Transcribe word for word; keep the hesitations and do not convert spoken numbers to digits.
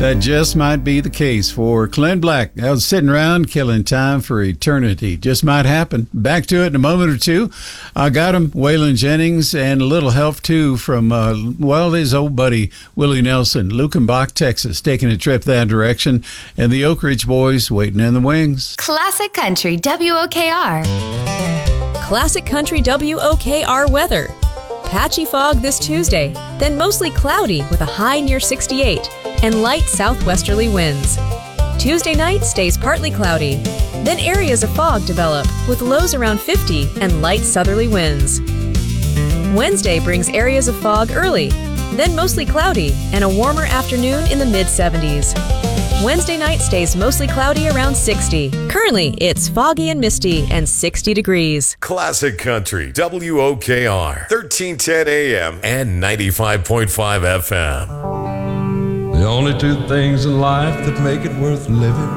That just might be the case for Clint Black. I was sitting around killing time for eternity. Just might happen. Back to it in a moment or two. I got him, Waylon Jennings, and a little help, too, from, uh, well, his old buddy, Willie Nelson, Lukenbach, Texas, taking a trip that direction, and the Oak Ridge Boys waiting in the wings. Classic Country W O K R. Classic Country W O K R weather. Patchy fog this Tuesday, then mostly cloudy with a high near sixty-eight and light southwesterly winds. Tuesday night stays partly cloudy, then areas of fog develop with lows around fifty and light southerly winds. Wednesday brings areas of fog early, then mostly cloudy and a warmer afternoon in the mid seventies. Wednesday night stays mostly cloudy around sixty. Currently, it's foggy and misty and sixty degrees. Classic Country W O K R, thirteen ten A M and ninety-five point five F M. The only two things in life that make it worth living